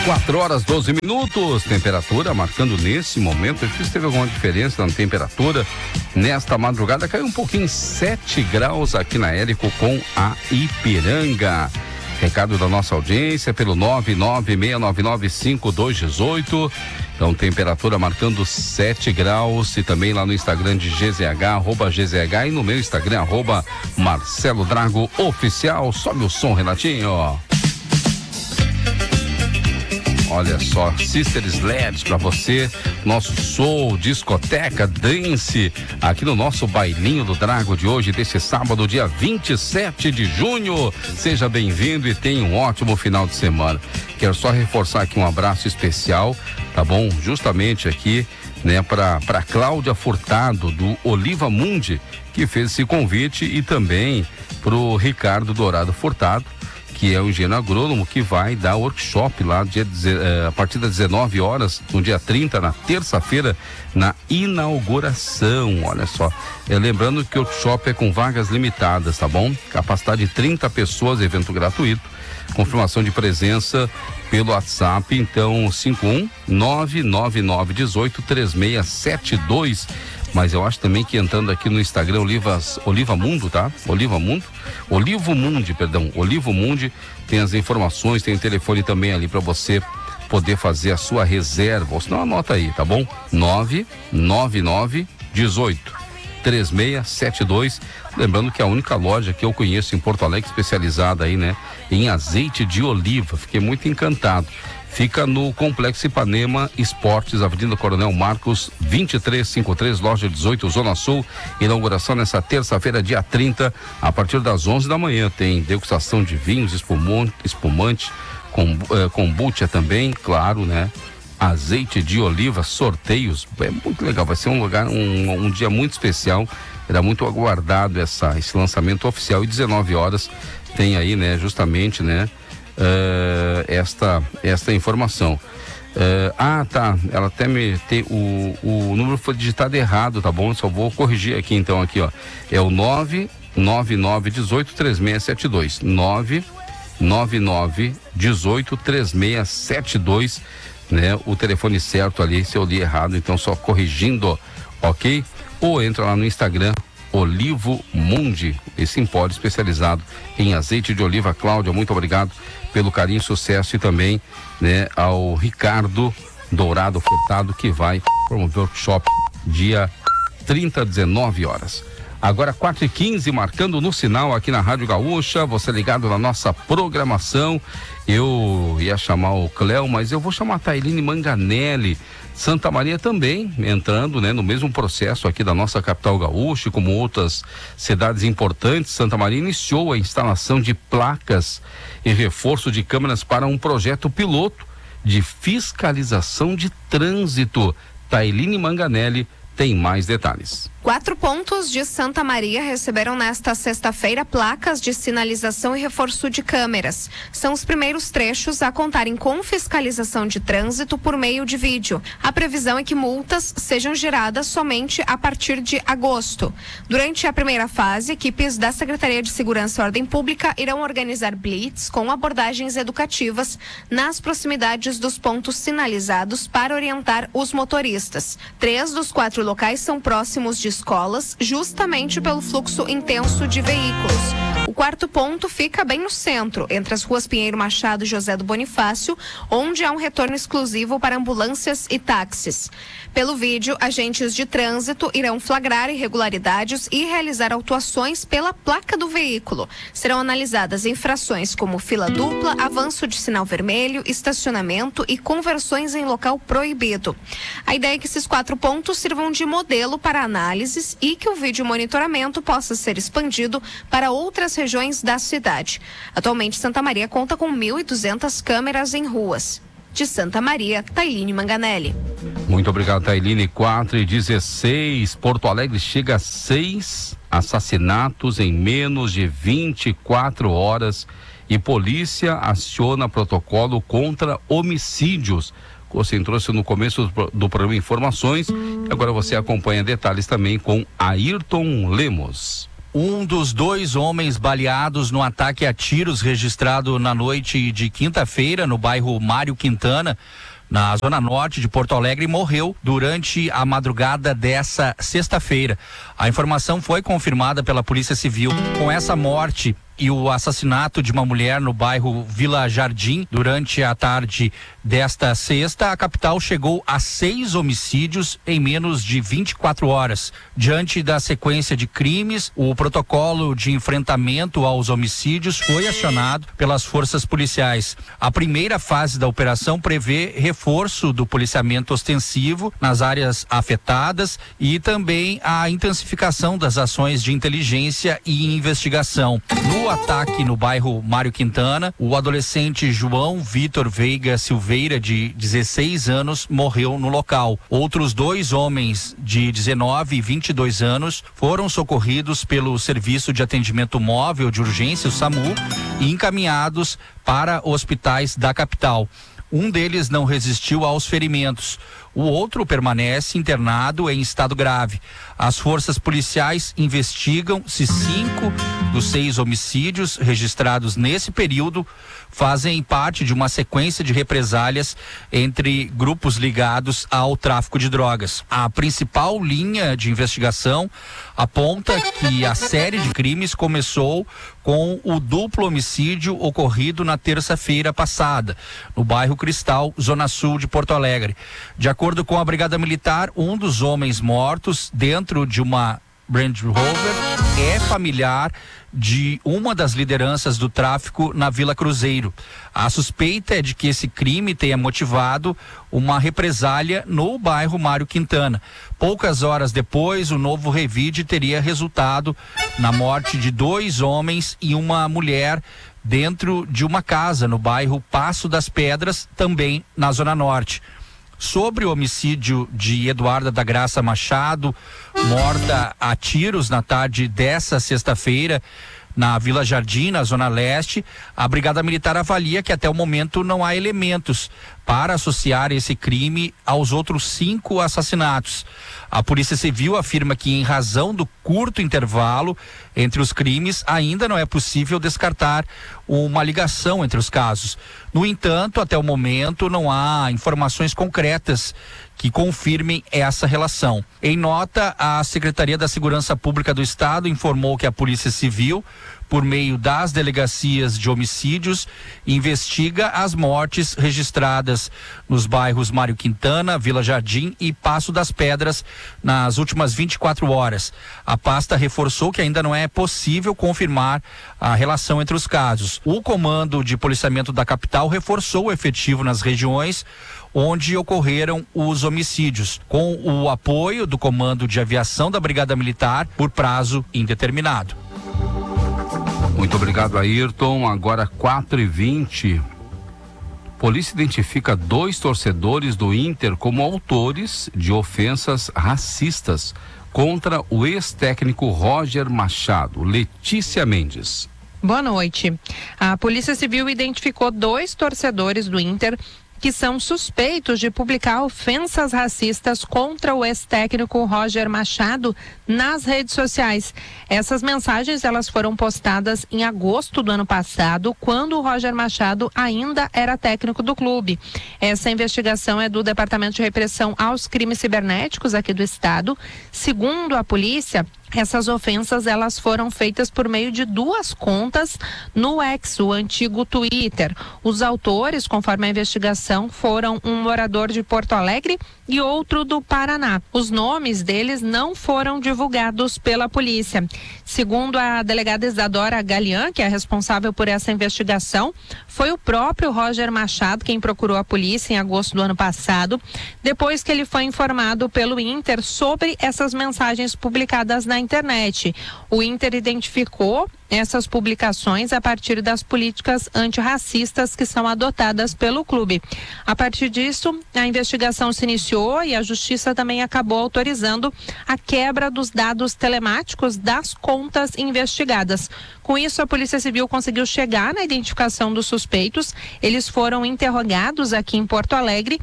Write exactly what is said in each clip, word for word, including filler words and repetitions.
quatro horas, doze minutos, temperatura marcando nesse momento. Acho que teve alguma diferença na temperatura nesta madrugada. Caiu um pouquinho, sete graus aqui na Érico com a Ipiranga. Recado da nossa audiência pelo nove nove seis nove nove cinco dois um oito. Então, temperatura marcando sete graus. E também lá no Instagram de G Z H, arroba G Z H, e no meu Instagram, arroba Marcelo Drago Oficial. Sobe o som, Renatinho. Olha só, Sisters L E Ds pra você, nosso soul, discoteca, dance, aqui no nosso bailinho do Drago de hoje, desse sábado, dia vinte e sete de junho. Seja bem-vindo e tenha um ótimo final de semana. Quero só reforçar aqui um abraço especial, tá bom? Justamente aqui, né, pra, pra Cláudia Furtado, do Oliva Mundi, que fez esse convite, e também pro Ricardo Dourado Furtado, que é o engenheiro agrônomo, que vai dar workshop lá dia, a partir das dezenove horas, no dia trinta, na terça-feira, na inauguração. Olha só, é, lembrando que o workshop é com vagas limitadas, tá bom? Capacidade de trinta pessoas, evento gratuito. Confirmação de presença pelo WhatsApp, então cinco um nove nove nove um oito três seis sete dois. Mas eu acho também que entrando aqui no Instagram, Olivas, Oliva Mundo, tá? Oliva Mundo, Olivo Mundi, perdão, Olivo Mundi, tem as informações, tem o telefone também ali para você poder fazer a sua reserva, ou senão anota aí, tá bom? nove nove nove um oito três seis sete dois. Lembrando que é a única loja que eu conheço em Porto Alegre especializada aí, né, em azeite de oliva. Fiquei muito encantado. Fica no Complexo Ipanema Esportes, Avenida Coronel Marcos, vinte e três cinquenta e três, loja dezoito, Zona Sul. Inauguração nessa terça-feira, dia trinta, a partir das onze da manhã. Tem degustação de vinhos, espumante, espumante com, eh, kombucha também, claro, né? Azeite de oliva, sorteios. É muito legal, vai ser um lugar, um, um dia muito especial. Era muito aguardado essa, esse lançamento oficial. E dezenove horas tem aí, né, justamente, né? Uh, esta, esta informação. Uh, ah, tá. Ela até me tem o, o número foi digitado errado, tá bom? Só vou corrigir aqui então, aqui, ó. É o nove nove nove um oito três seis sete dois. nove nove nove um oito três seis sete dois, né? O telefone certo ali, se eu li errado, então só corrigindo, ok? Ou entra lá no Instagram, Olivo Mundi, esse empório especializado em azeite de oliva. Cláudia, muito obrigado pelo carinho, sucesso, e também, né, ao Ricardo Dourado Furtado, que vai promover o workshop dia trinta, dezenove horas. Agora quatro e quinze, marcando no sinal aqui na Rádio Gaúcha, você ligado na nossa programação. Eu ia chamar o Cléo, mas eu vou chamar a Tailine Manganelli. Santa Maria também entrando, né, no mesmo processo aqui da nossa capital gaúcha, como outras cidades importantes. Santa Maria iniciou a instalação de placas e reforço de câmeras para um projeto piloto de fiscalização de trânsito. Tailine Manganelli tem mais detalhes. Quatro pontos de Santa Maria receberam nesta sexta-feira placas de sinalização e reforço de câmeras. São os primeiros trechos a contarem com fiscalização de trânsito por meio de vídeo. A previsão é que multas sejam geradas somente a partir de agosto. Durante a primeira fase, equipes da Secretaria de Segurança e Ordem Pública irão organizar blitz com abordagens educativas nas proximidades dos pontos sinalizados para orientar os motoristas. Três dos quatro locais são próximos de escolas, justamente pelo fluxo intenso de veículos. O quarto ponto fica bem no centro, entre as ruas Pinheiro Machado e José do Bonifácio, onde há um retorno exclusivo para ambulâncias e táxis. Pelo vídeo, agentes de trânsito irão flagrar irregularidades e realizar autuações pela placa do veículo. Serão analisadas infrações como fila dupla, avanço de sinal vermelho, estacionamento e conversões em local proibido. A ideia é que esses quatro pontos sirvam de modelo para análises e que o vídeo monitoramento possa ser expandido para outras regiões da cidade. Atualmente, Santa Maria conta com mil e duzentas câmeras em ruas. De Santa Maria, Tailine Manganelli. Muito obrigado, Tailine. quatro e dezesseis, Porto Alegre chega a seis assassinatos em menos de vinte e quatro horas e polícia aciona protocolo contra homicídios. Você trouxe no começo do, do programa informações, agora você acompanha detalhes também com Ayrton Lemos. Um dos dois homens baleados no ataque a tiros registrado na noite de quinta-feira no bairro Mário Quintana, na zona norte de Porto Alegre, morreu durante a madrugada dessa sexta-feira. A informação foi confirmada pela Polícia Civil. Com essa morte e o assassinato de uma mulher no bairro Vila Jardim durante a tarde desta sexta, a capital chegou a seis homicídios em menos de vinte e quatro horas. Diante da sequência de crimes, o protocolo de enfrentamento aos homicídios foi acionado pelas forças policiais. A primeira fase da operação prevê reforço do policiamento ostensivo nas áreas afetadas e também a intensificação das ações de inteligência e investigação. No ataque no bairro Mário Quintana, o adolescente João Vitor Veiga Silveira, de dezesseis anos, morreu no local. Outros dois homens de dezenove e vinte e dois anos foram socorridos pelo Serviço de Atendimento Móvel de Urgência, o SAMU, e encaminhados para hospitais da capital. Um deles não resistiu aos ferimentos. O outro permanece internado em estado grave. As forças policiais investigam se cinco dos seis homicídios registrados nesse período fazem parte de uma sequência de represálias entre grupos ligados ao tráfico de drogas. A principal linha de investigação aponta que a série de crimes começou com o duplo homicídio ocorrido na terça-feira passada, no bairro Cristal, zona sul de Porto Alegre. De acordo com a Brigada Militar, um dos homens mortos dentro de uma Range Rover é familiar de uma das lideranças do tráfico na Vila Cruzeiro. A suspeita é de que esse crime tenha motivado uma represália no bairro Mário Quintana. Poucas horas depois, o novo revide teria resultado na morte de dois homens e uma mulher dentro de uma casa no bairro Passo das Pedras, também na Zona Norte. Sobre o homicídio de Eduarda da Graça Machado, morta a tiros na tarde dessa sexta-feira na Vila Jardim, na Zona Leste, a Brigada Militar avalia que até o momento não há elementos para associar esse crime aos outros cinco assassinatos. A Polícia Civil afirma que, em razão do curto intervalo entre os crimes, ainda não é possível descartar uma ligação entre os casos. No entanto, até o momento, não há informações concretas que confirmem essa relação. Em nota, a Secretaria da Segurança Pública do Estado informou que a Polícia Civil, por meio das delegacias de homicídios, investiga as mortes registradas nos bairros Mário Quintana, Vila Jardim e Passo das Pedras nas últimas vinte e quatro horas. A pasta reforçou que ainda não é possível confirmar a relação entre os casos. O Comando de Policiamento da capital reforçou o efetivo nas regiões onde ocorreram os homicídios, com o apoio do Comando de Aviação da Brigada Militar por prazo indeterminado. Muito obrigado, Ayrton. Agora quatro e vinte. Polícia identifica dois torcedores do Inter como autores de ofensas racistas contra o ex-técnico Roger Machado. Letícia Mendes. Boa noite. A Polícia Civil identificou dois torcedores do Inter que são suspeitos de publicar ofensas racistas contra o ex-técnico Roger Machado nas redes sociais. Essas mensagens elas foram postadas em agosto do ano passado, quando o Roger Machado ainda era técnico do clube. Essa investigação é do Departamento de Repressão aos Crimes Cibernéticos aqui do estado. Segundo a polícia, essas ofensas elas foram feitas por meio de duas contas no X, o antigo Twitter. Os autores, conforme a investigação, foram um morador de Porto Alegre e outro do Paraná. Os nomes deles não foram divulgados pela polícia. Segundo a delegada Isadora Galian, que é responsável por essa investigação, foi o próprio Roger Machado quem procurou a polícia em agosto do ano passado, depois que ele foi informado pelo Inter sobre essas mensagens publicadas na internet. O Inter identificou essas publicações a partir das políticas antirracistas que são adotadas pelo clube. A partir disso, a investigação se iniciou e a Justiça também acabou autorizando a quebra dos dados telemáticos das contas investigadas. Com isso, a Polícia Civil conseguiu chegar na identificação dos suspeitos. Eles foram interrogados aqui em Porto Alegre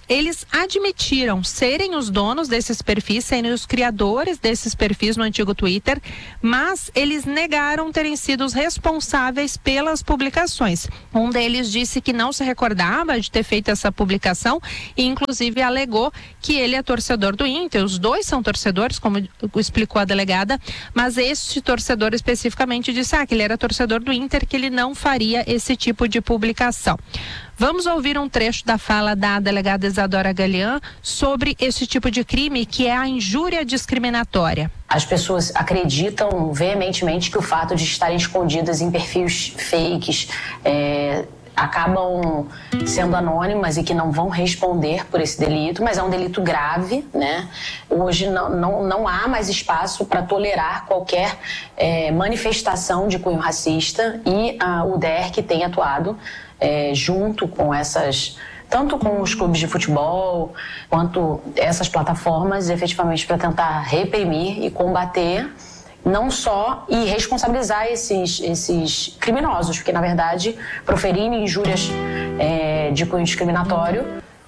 eles admitiram serem os donos desses perfis, serem os criadores desses perfis no antigo Twitter, mas eles negaram terem sido os responsáveis pelas publicações. Um deles disse que não se recordava de ter feito essa publicação e inclusive alegou que ele é torcedor do Inter. Os dois são torcedores, como explicou a delegada, mas este torcedor especificamente disse ah, que ele era torcedor do Inter, que ele não faria esse tipo de publicação. Vamos ouvir um trecho da fala da delegada Isadora Galean sobre esse tipo de crime, que é a injúria discriminatória. As pessoas acreditam veementemente que o fato de estarem escondidas em perfis fakes é, acabam sendo anônimas e que não vão responder por esse delito, mas é um delito grave, né? Hoje não, não, não há mais espaço para tolerar qualquer é, manifestação de cunho racista e a, o D E R C tem atuado É, junto com essas, tanto com os clubes de futebol, quanto essas plataformas, efetivamente para tentar reprimir e combater, não só, e responsabilizar esses, esses criminosos, porque, na verdade, proferir injúrias é, de cunho discriminatório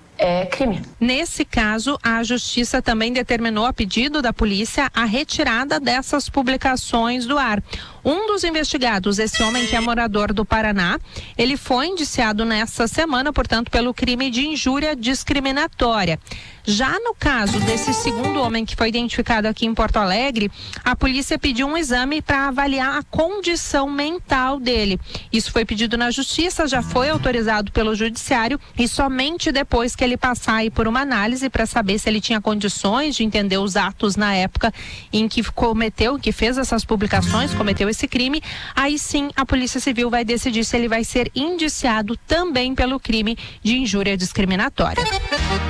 é crime. Nesse caso, a Justiça também determinou, a pedido da polícia, a retirada dessas publicações do ar. Um dos investigados, esse homem que é morador do Paraná, ele foi indiciado nessa semana, portanto, pelo crime de injúria discriminatória. Já no caso desse segundo homem que foi identificado aqui em Porto Alegre, a polícia pediu um exame para avaliar a condição mental dele. Isso foi pedido na Justiça, já foi autorizado pelo Judiciário e somente depois que ele passar aí por uma análise para saber se ele tinha condições de entender os atos na época em que cometeu, que fez essas publicações, cometeu esse crime, aí sim a Polícia Civil vai decidir se ele vai ser indiciado também pelo crime de injúria discriminatória.